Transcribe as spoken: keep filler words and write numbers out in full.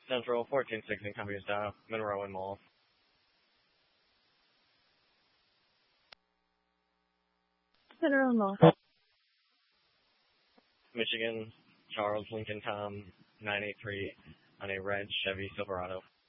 Central, fourteen sixteen, copy your stop, Monroe and Mall. Monroe and Mall. Michigan, Charles Lincoln Tom, nine eight three, on a red Chevy Silverado.